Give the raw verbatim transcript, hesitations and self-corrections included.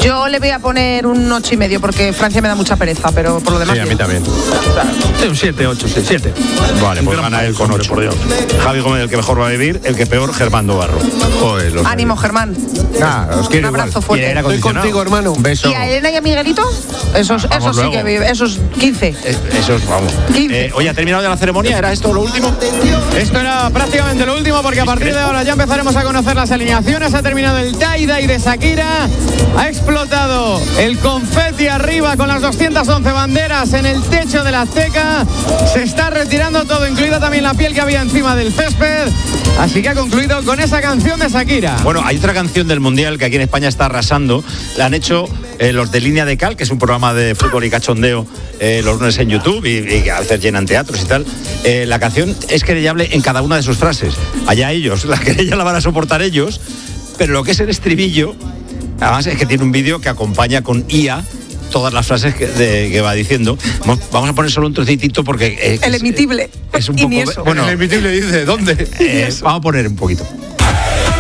Yo le voy a poner un ocho y medio porque Francia me da mucha pereza, pero por lo demás. Sí, a mí también. Un siete, ocho, siete. Vale, pues gana él con ocho. Por Dios. Javi Gómez, el que mejor va a vivir, el que peor, Germán Dobarro. Joder, los Ánimo, Germán. Ah, os quiero Un abrazo igual. fuerte. Estoy acondicionado. contigo, hermano. Un beso. ¿Y a Elena y a Miguelito? Esos, Ah, vamos esos sí luego. que vive, esos quince. Eh, Eso es, vamos. quince. Eh, oye, ¿ha terminado ya la ceremonia? ¿Era esto lo último? Esto era prácticamente lo último porque a partir de ahora ya empezaremos a conocer las alineaciones. Ha terminado el tie-dye de Shakira. Ha explotado el confeti arriba con las doscientas once banderas en el techo de la Azteca. Se está retirando todo, incluida también la piel que había encima del césped. Así que ha concluido con esa canción de Shakira. Bueno, hay otra canción del Mundial que aquí en España está arrasando. La han hecho eh, los de Línea de Cal, que es un programa de fútbol y cachondeo eh, los lunes en YouTube y, y que a veces llenan teatros y tal. Eh, la canción es querellable en cada una de sus frases. Allá ellos, la querella la van a soportar ellos, pero lo que es el estribillo, además es que tiene un vídeo que acompaña con I A todas las frases que, de, que va diciendo. Vamos a poner solo un trocitito porque... Eh, El es, emitible. Es un Y ni poco... eso. Bueno, el emitible dice, ¿dónde? eh, vamos a poner un poquito.